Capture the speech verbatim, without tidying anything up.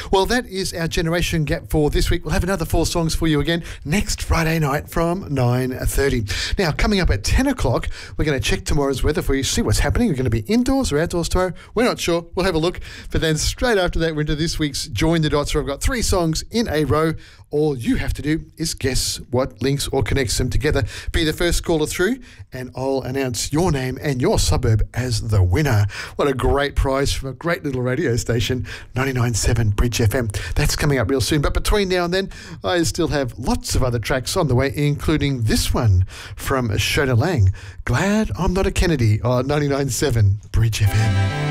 Well, that is our generation gap for this week. We'll have another four songs for you again next Friday night from nine thirty. Now, coming up at ten o'clock, we're going to check tomorrow's weather for you, see what's happening. We're going to be indoors or outdoors tomorrow. We're not sure. We'll have a look. But then straight after that, we're into this week's Join the Dots, where I've got three songs in a row. All you have to do is guess what links or connects them together. Be the first caller through, and I'll announce your name and your suburb as the winner. What a great prize from a great little radio station, ninety-nine point seven Bridge F M. That's coming up real soon. But between now and then, I still have lots of other tracks on the way, including this one from Shona Lang. Glad I'm not a Kennedy on ninety-nine point seven Bridge F M.